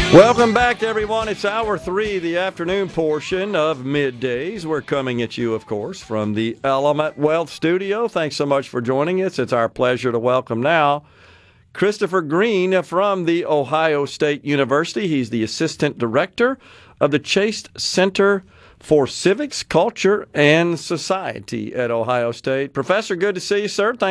Welcome back, everyone. It's hour 3, the afternoon portion of Middays. We're coming at you, of course, from the Element Wealth Studio. Thanks so much for joining us. It's our pleasure to welcome now Christopher Green from the Ohio State University. He's the Assistant Director of the Chase Center for Civics, Culture, and Society at Ohio State. Professor, good to see you, sir. Thanks